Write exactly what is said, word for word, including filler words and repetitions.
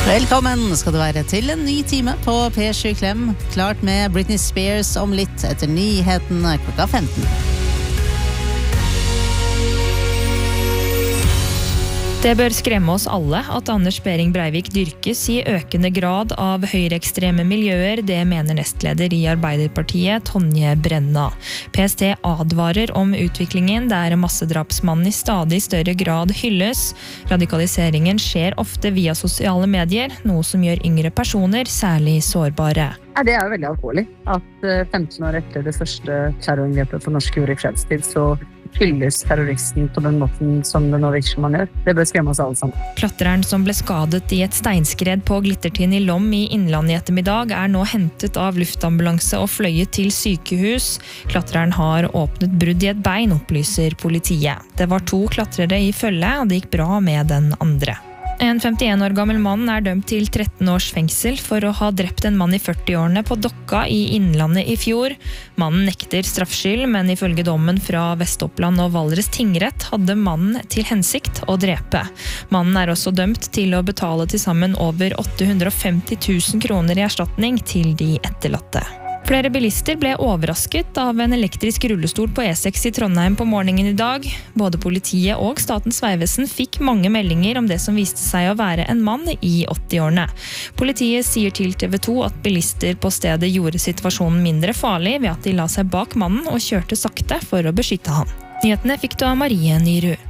Velkommen skal du være til en ny time på P sju Klem. Klart med Britney Spears om litt etter nyheten klokka femten. Det bør skremme oss alle at Anders Behring Breivik dyrkes i økende grad av høyreekstreme miljøer, det mener nestleder i Arbeiderpartiet Tonje Brenna. P S T advarer om utviklingen der massedrapsmannen i stadig større grad hylles. Radikaliseringen skjer ofte via sosiale medier, noe som gjør yngre personer særlig sårbare. Ja, det er jo veldig alvorlig at femten år etter det første terrorangrepet for norsk jord i fredstid, så hylles terroristen på den måten som det nå virker som man gjør. Det bør skremme oss alle sammen. Klatreren som ble skadet i et steinskred på Glittertind i Lom i Innlandet i ettermiddag er nå hentet av luftambulanse og fløyet til sykehus. Klatreren har åpnet brudd i et bein, opplyser politiet. Det var to klatrere i følge, og det gikk bra med den andre. En femtien år gammel mann er dømt til tretten års fengsel for å ha drept en mann i førti-årene på Dokka i Innlandet i fjor. Mannen nekter straffskyld, men ifølge dommen fra Vest-Oppland og Valdres tingrett hadde mannen til hensikt å drepe. Mannen er også dømt til å betale til sammen over åtte hundre og femti tusen kroner i erstatning til de etterlatte. Flere bilister ble overrasket av en elektrisk rullestol på E seks i Trondheim på morgenen i dag. Både politiet og Statens vegvesen fikk mange meldinger om det som viste seg å være en mann i åtti-årene. Politiet sier til T V to at bilister på stedet gjorde situasjonen mindre farlig ved at de la seg bak mannen og kjørte sakte for å beskytte han. Nyhetene fikk du av Marie Nyrud.